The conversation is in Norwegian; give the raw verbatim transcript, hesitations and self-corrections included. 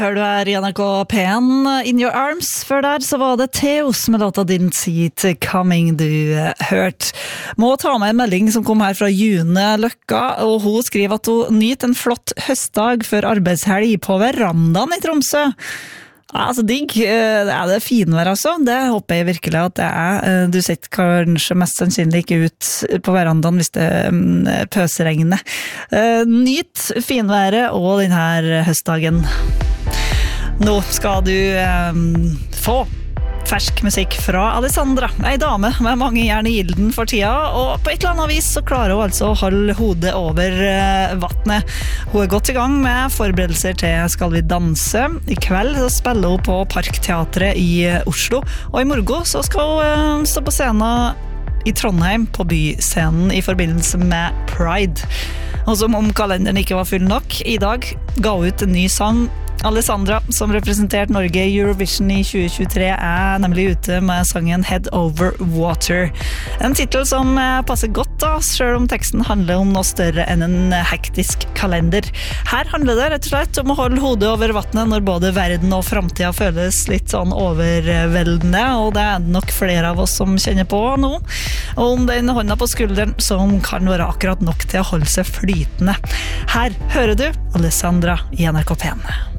Hør du her i N R K P en, In Your Arms. Før der så var det Theos med låta Didn't See It Coming du hørt. Må ta med en melding som kom her fra June Løkka, og hun skriver at hun nyter en flott høstdag før arbeidshelg på verandaen i Tromsø. Ja, altså digg. Det er det finvær altså. Det håper jeg virkelig at det er. Du sitter kanskje mest sannsynlig ikke ut på verandaen hvis det pøsregner. Nyt finværet og denne høstdagen. Nå skal du eh, få fersk musikk fra Alessandra, ei dame med mange jern i ilden for tida, og på et eller annet vis så klarer hun altså å holde hodet over eh, vattnet. Hun er godt i gang med forberedelser til Skal vi danse. I kveld så spiller hun på Parkteatret i Oslo, og i morgen så skal hun eh, stå på scenen i Trondheim på byscenen i forbindelse med Pride. Og som om kalenderen ikke var full nok, i dag ga hun ut en ny sang. Alessandra, som representerte Norge i Eurovision i tjue tjuetre, er nemlig ute med sangen Head Over Water. En titel som passer godt da, selv om teksten handler om noe større enn en hektisk kalender. Her handler det rett og slett om å holde hodet over vattnet når både verden og fremtiden føles litt sånn overveldende, og det er nok flere av oss som kjenner på nå. Og om den hånda på skulderen som kan være akkurat nok til å holde seg flytende. Her hører du Alessandra i N R K P en.